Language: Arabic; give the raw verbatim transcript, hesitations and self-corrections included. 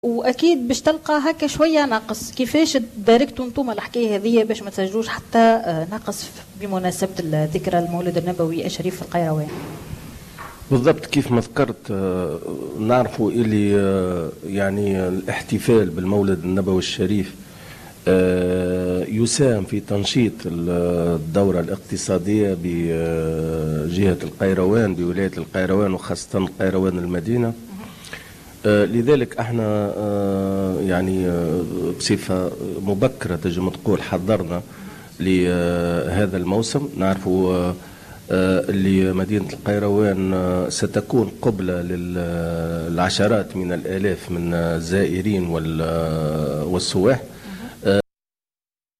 واكيد باش تلقى هكا شويه ناقص. كيفاش تداركتوا انتم الحكايه هذه باش ما تسجلوش حتى ناقص بمناسبه الذكرى المولد النبوي الشريف في القيروان؟ بالضبط كيف ما ذكرت، نعرفوا اللي يعني الاحتفال بالمولد النبوي الشريف يساهم في تنشيط الدورة الاقتصادية بجهة القيروان، بولاية القيروان وخاصة القيروان المدينة. لذلك احنا يعني بصفة مبكرة تجي تقول حضرنا لهذا الموسم. نعرفوا اللي مدينة القيروان ستكون قبلة للعشرات من الآلاف من الزائرين والسواح،